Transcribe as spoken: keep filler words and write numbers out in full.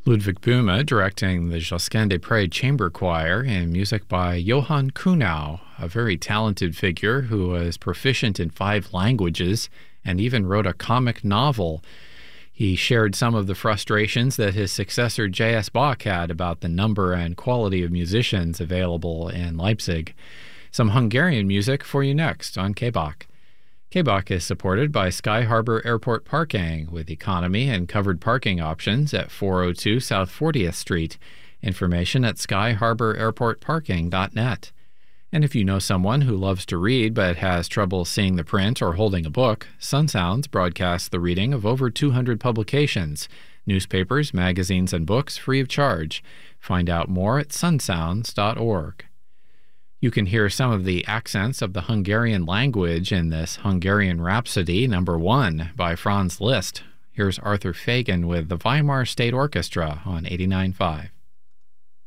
Ludwig Böhme directing the Josquin des Prés Chamber Choir, and music by Johann Kuhnau, a very talented figure who was proficient in five languages and even wrote a comic novel. He shared some of the frustrations that his successor J S Bach had about the number and quality of musicians available in Leipzig. Some Hungarian music for you next on K-Bach. K-Bach is supported by Sky Harbor Airport Parking with economy and covered parking options at four oh two South fortieth Street. Information at sky harbor airport parking dot net. And if you know someone who loves to read but has trouble seeing the print or holding a book, Sun Sounds broadcasts the reading of over two hundred publications, newspapers, magazines, and books free of charge. Find out more at sun sounds dot org. You can hear some of the accents of the Hungarian language in this Hungarian Rhapsody number one by Franz Liszt. Here's Arthur Fagan with the Weimar State Orchestra on eighty-nine point five.